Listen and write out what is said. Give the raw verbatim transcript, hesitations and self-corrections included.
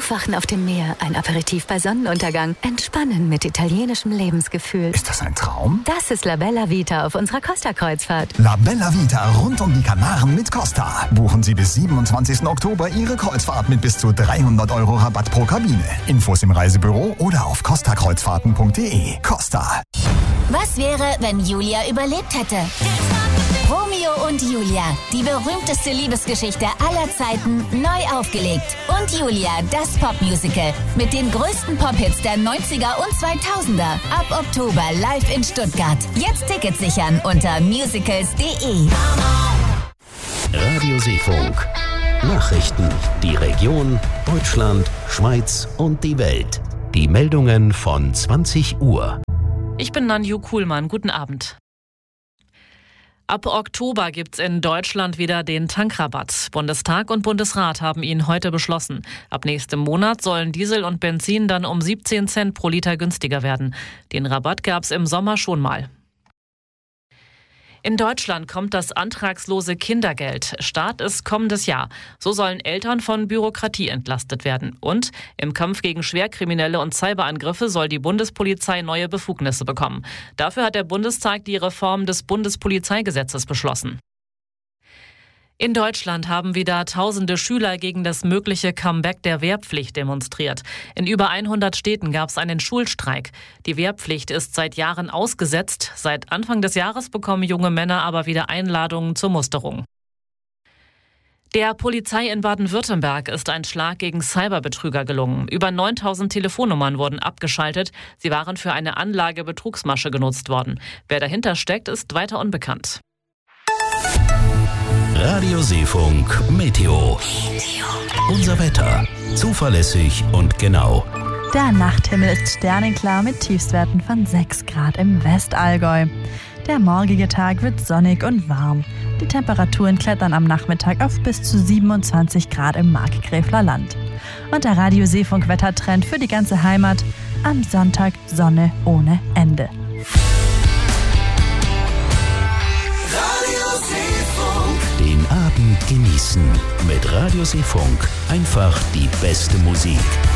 Aufwachen auf dem Meer, ein Aperitif bei Sonnenuntergang. Entspannen mit italienischem Lebensgefühl. Ist das ein Traum? Das ist La Bella Vita auf unserer Costa-Kreuzfahrt. La Bella Vita rund um die Kanaren mit Costa. Buchen Sie bis siebenundzwanzigsten Oktober Ihre Kreuzfahrt mit bis zu dreihundert Euro Rabatt pro Kabine. Infos im Reisebüro oder auf costa kreuzfahrten punkt de. Costa. Was wäre, wenn Julia überlebt hätte? Romeo und Julia, die berühmteste Liebesgeschichte aller Zeiten, neu aufgelegt. Und Julia, das Popmusical mit den größten Pop-Hits der neunziger und zweitausender. Ab Oktober live in Stuttgart. Jetzt Tickets sichern unter musicals punkt de. Radio Seefunk. Nachrichten. Die Region, Deutschland, Schweiz und die Welt. Die Meldungen von zwanzig Uhr. Ich bin Nanju Kuhlmann. Guten Abend. Ab Oktober gibt's in Deutschland wieder den Tankrabatt. Bundestag und Bundesrat haben ihn heute beschlossen. Ab nächstem Monat sollen Diesel und Benzin dann um siebzehn Cent pro Liter günstiger werden. Den Rabatt gab's im Sommer schon mal. In Deutschland kommt das antragslose Kindergeld. Start ist kommendes Jahr. So sollen Eltern von Bürokratie entlastet werden. Und im Kampf gegen Schwerkriminelle und Cyberangriffe soll die Bundespolizei neue Befugnisse bekommen. Dafür hat der Bundestag die Reform des Bundespolizeigesetzes beschlossen. In Deutschland haben wieder tausende Schüler gegen das mögliche Comeback der Wehrpflicht demonstriert. In über hundert Städten gab es einen Schulstreik. Die Wehrpflicht ist seit Jahren ausgesetzt. Seit Anfang des Jahres bekommen junge Männer aber wieder Einladungen zur Musterung. Der Polizei in Baden-Württemberg ist ein Schlag gegen Cyberbetrüger gelungen. Über neuntausend Telefonnummern wurden abgeschaltet. Sie waren für eine Anlagebetrugsmasche genutzt worden. Wer dahinter steckt, ist weiter unbekannt. Radio Seefunk Meteo. Unser Wetter. Zuverlässig und genau. Der Nachthimmel ist sternenklar mit Tiefstwerten von sechs Grad im Westallgäu. Der morgige Tag wird sonnig und warm. Die Temperaturen klettern am Nachmittag auf bis zu siebenundzwanzig Grad im Markgräfler Land. Und der Radio Seefunk Wettertrend für die ganze Heimat. Am Sonntag Sonne ohne Ende. Den Abend genießen mit Radio Seefunk. Einfach die beste Musik.